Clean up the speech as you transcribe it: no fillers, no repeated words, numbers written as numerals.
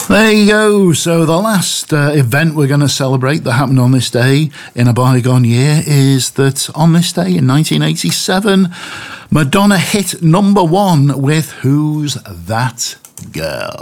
There you go. So the last event we're going to celebrate that happened on this day in a bygone year is that on this day in 1987, Madonna hit number one with Who's That Girl?